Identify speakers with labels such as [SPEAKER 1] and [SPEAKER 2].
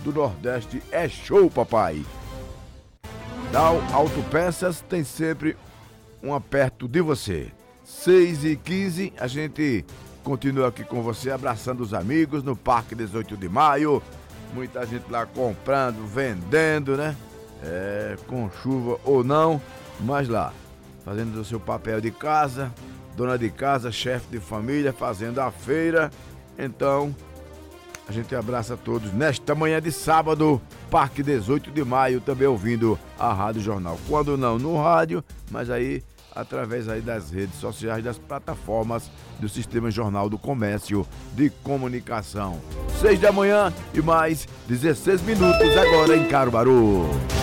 [SPEAKER 1] do Nordeste é show, papai. Dow Autopeças tem sempre um perto de você. 6h15, a gente continua aqui com você, abraçando os amigos no Parque 18 de Maio. Muita gente lá comprando, vendendo, né? Com chuva ou não, mas lá, fazendo o seu papel de casa, dona de casa, chefe de família, fazendo a feira. Então, a gente abraça todos nesta manhã de sábado, Parque 18 de Maio, também ouvindo a Rádio Jornal. Quando não no rádio, mas aí através aí das redes sociais, das plataformas do Sistema Jornal do Comércio de Comunicação. 6 da manhã e mais 16 minutos agora em Caruaru.